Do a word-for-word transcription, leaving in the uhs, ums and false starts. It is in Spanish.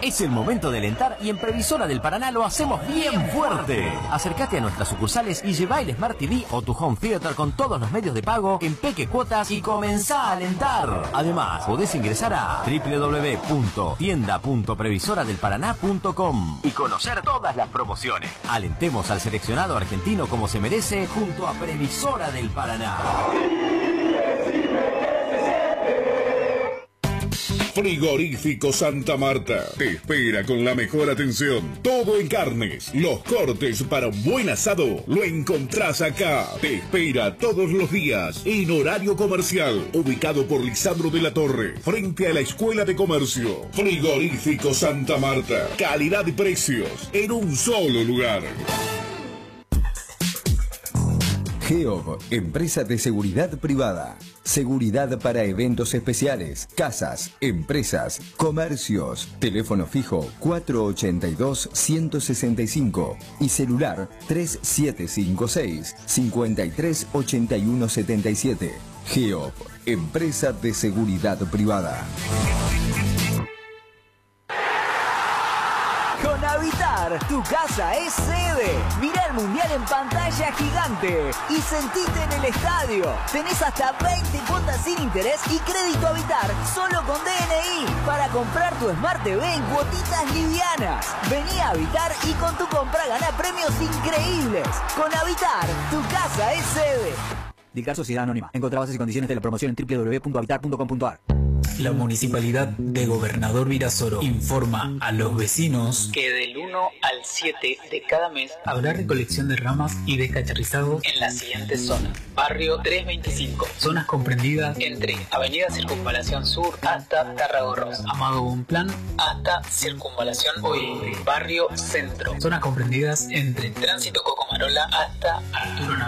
Es el momento de alentar y en Previsora del Paraná lo hacemos bien fuerte. Acércate a nuestras sucursales y lleva el Smart T V o tu Home Theater con todos los medios de pago en peque cuotas y comenzá a alentar. Además, podés ingresar a doble u doble u doble u punto tienda punto previsora del paraná punto com y conocer todas las promociones. Alentemos al seleccionado argentino como se merece junto a Previsora del Paraná. Frigorífico Santa Marta te espera con la mejor atención. Todo en carnes. Los cortes para un buen asado lo encontrás acá. Te espera todos los días en horario comercial. Ubicado por Lisandro de la Torre, frente a la Escuela de Comercio. Frigorífico Santa Marta. Calidad y precios en un solo lugar. GEOB, empresa de seguridad privada. Seguridad para eventos especiales, casas, empresas, comercios. Teléfono fijo cuatro ochenta y dos, ciento sesenta y cinco y celular tres siete cinco seis, cincuenta y tres ochenta y uno setenta y siete. GEOB, empresa de seguridad privada. Con Habitar, tu casa es sede. Mira el Mundial en pantalla gigante y sentite en el estadio. Tenés hasta veinte cuotas sin interés y crédito Habitar solo con D N I para comprar tu Smart T V en cuotitas livianas. Vení a Habitar y con tu compra gana premios increíbles. Con Habitar, tu casa es sede. Dicar Sociedad Anónima. Encontrá bases y condiciones de la promoción en doble u doble u doble u punto habitar punto com punto ar. La Municipalidad de Gobernador Virasoro informa a los vecinos que del uno al siete de cada mes habrá recolección de ramas y descacharrizado en las siguientes zonas. Barrio trescientos veinticinco, zonas comprendidas entre Avenida Circunvalación Sur hasta Tarragorros, Amado Bonplan hasta Circunvalación Oeste. Barrio Centro, zonas comprendidas entre Tránsito Cocomarola hasta Arturo Navarro.